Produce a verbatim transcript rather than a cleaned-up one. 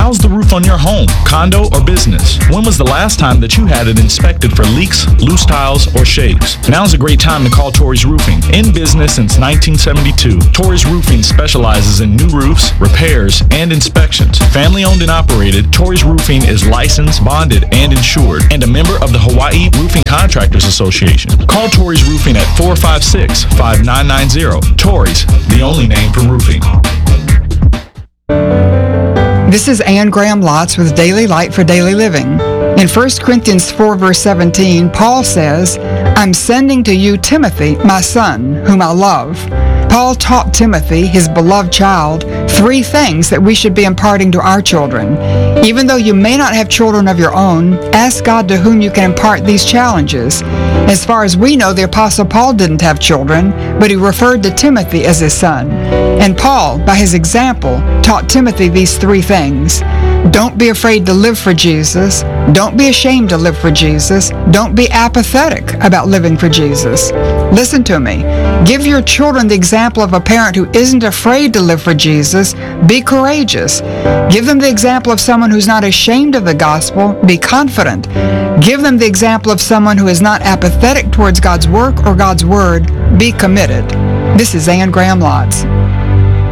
How's the roof on your home, condo, or business? When was the last time that you had it inspected for leaks, loose tiles, or shakes? Now's a great time to call Torrey's Roofing. In business since nineteen seventy-two, Torrey's Roofing specializes in new roofs, repairs, and inspections. Family owned and operated, Torrey's Roofing is licensed, bonded, and insured, and a member of the Hawaii Roofing Contractors Association. Call Torrey's Roofing at four five six, five nine nine zero. Torrey's, the only name for roofing. This is Ann Graham Lotz with Daily Light for Daily Living. In First Corinthians four, verse seventeen, Paul says, I'm sending to you Timothy, my son, whom I love. Paul taught Timothy, his beloved child, three things that we should be imparting to our children. Even though you may not have children of your own, ask God to whom you can impart these challenges. As far as we know, the Apostle Paul didn't have children, but he referred to Timothy as his son. And Paul, by his example, taught Timothy these three things. Don't be afraid to live for Jesus. Don't be ashamed to live for Jesus. Don't be apathetic about living for Jesus. Listen to me. Give your children the example of a parent who isn't afraid to live for Jesus. Be courageous. Give them the example of someone who's not ashamed of the gospel. Be confident. Give them the example of someone who is not apathetic towards God's work or God's word. Be committed. This is Ann Graham Lotz.